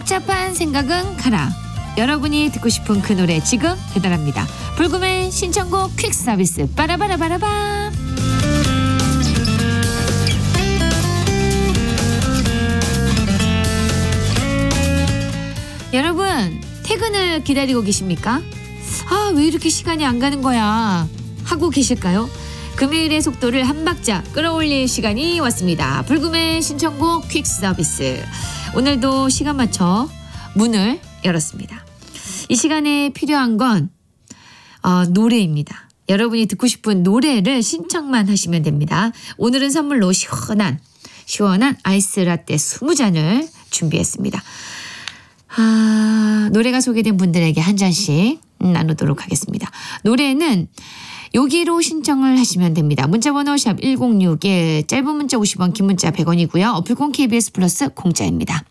복잡한 생각은 가라. 여러분이 듣고 싶은 그 노래 지금 배달합니다. 불금의 신청곡 퀵 서비스 빠라바라바라밤. 여러분 퇴근을 기다리고 계십니까? 아, 왜 이렇게 시간이 안 가는 거야 하고 계실까요? 금요일의 속도를 한 박자 끌어올릴 시간이 왔습니다. 불금의 신청곡 퀵 서비스. 오늘도 시간 맞춰 문을 열었습니다. 이 시간에 필요한 건 노래입니다. 여러분이 듣고 싶은 노래를 신청만 하시면 됩니다. 오늘은 선물로 시원한 아이스 라떼 20잔을 준비했습니다. 노래가 소개된 분들에게 한 잔씩 나누도록 하겠습니다. 노래는 여기로 신청을 하시면 됩니다. 문자번호 샵 1061, 짧은 문자 50원, 긴 문자 100원이고요. 어플콘 KBS 플러스 공짜입니다.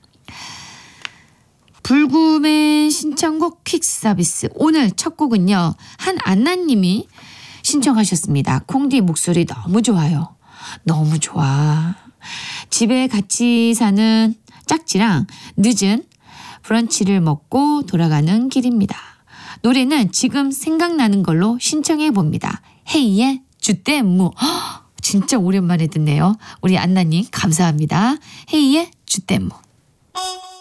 불금의 신청곡 퀵 서비스. 오늘 첫 곡은요, 한안나님이 신청하셨습니다. 콩디 목소리 너무 좋아요. 너무 좋아. 집에 같이 사는 짝지랑 늦은 브런치를 먹고 돌아가는 길입니다. 노래는 지금 생각나는 걸로 신청해 봅니다. 헤이의 주댐무. 진짜 오랜만에 듣네요. 우리 안나님 감사합니다. 헤이의 주댐무.